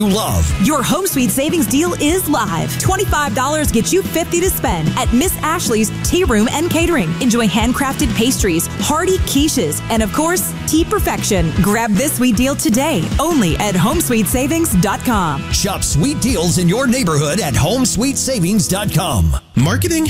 love. Your Home Sweet Savings deal is live. $25 gets you $50 to spend at Miss Ashley's Tea Room and Catering. Enjoy handcrafted pastries, hearty quiches, and of course, tea perfection. Grab this sweet deal today, only at HomeSweetSavings.com. Shop sweet deals in your neighborhood at HomeSweetSavings.com. Marketing